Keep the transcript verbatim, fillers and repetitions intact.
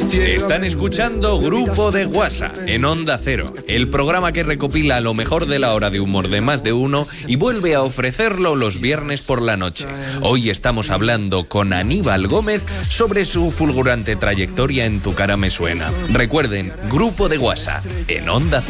Están escuchando Grupo de WhatsApp en Onda Cero, el programa que recopila lo mejor de la hora de humor de Más de Uno y vuelve a ofrecerlo los viernes por la noche. Hoy estamos hablando con Aníbal Gómez sobre su fulgurante trayectoria en Tu cara me suena. Recuerden, Grupo de WhatsApp en Onda Cero.